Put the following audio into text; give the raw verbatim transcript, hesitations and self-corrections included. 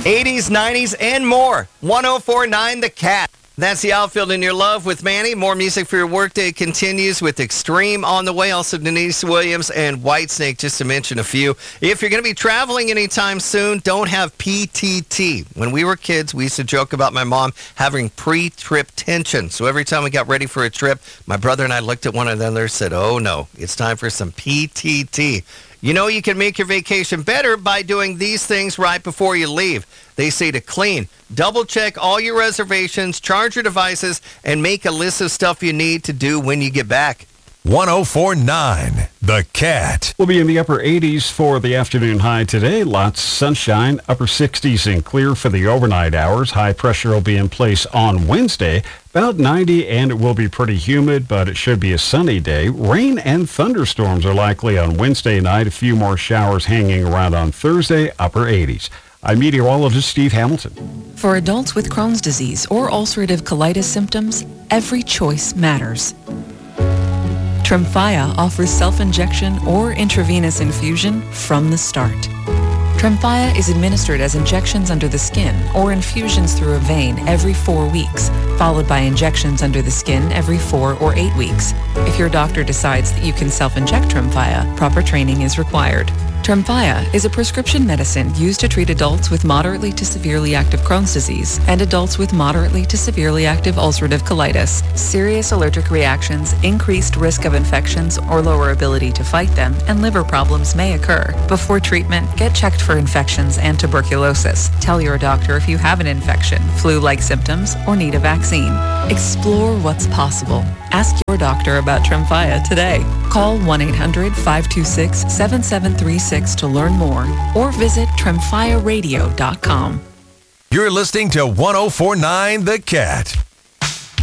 eighties, nineties, and more. one oh four point nine The Cat. That's the outfield in your love with Manny. More music for your workday continues with Extreme on the way. Also Denise Williams and Whitesnake, just to mention a few. If you're going to be traveling anytime soon, don't have P T T. When we were kids, we used to joke about my mom having pre-trip tension. So every time we got ready for a trip, my brother and I looked at one another and said, oh no, it's time for some P T T. You know you can make your vacation better by doing these things right before you leave. They say to clean, double check all your reservations, charge your devices, and make a list of stuff you need to do when you get back. one oh four point nine The Cat. We'll be in the upper eighties for the afternoon high today. Lots of sunshine, upper sixties and clear for the overnight hours. High pressure will be in place on Wednesday, about ninety, and it will be pretty humid, but it should be a sunny day. Rain and thunderstorms are likely on Wednesday night. A few more showers hanging around on Thursday, upper eighties. I'm meteorologist Steve Hamilton. For adults with Crohn's disease or ulcerative colitis symptoms, every choice matters. Tremfya offers self-injection or intravenous infusion from the start. Tremfya is administered as injections under the skin or infusions through a vein every four weeks, followed by injections under the skin every four or eight weeks. If your doctor decides that you can self-inject Tremfya, proper training is required. Tremfya is a prescription medicine used to treat adults with moderately to severely active Crohn's disease and adults with moderately to severely active ulcerative colitis. Serious allergic reactions, increased risk of infections or lower ability to fight them, and liver problems may occur. Before treatment, get checked for infections and tuberculosis. Tell your doctor if you have an infection, flu-like symptoms, or need a vaccine. Explore what's possible. Ask your doctor about Tremfya today. Call one eight hundred, five two six, seven seven three six to learn more or visit tremfya radio dot com. You're listening to one oh four point nine The Cat.